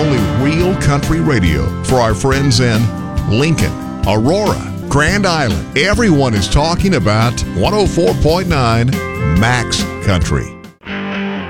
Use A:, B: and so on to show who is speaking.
A: only real country radio for our friends in Lincoln, Aurora, Grand Island. Everyone is talking about 104.9 Max Country.